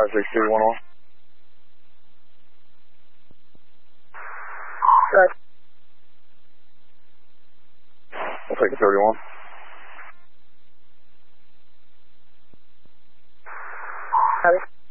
5631 on. Good. We'll take a 31. Copy.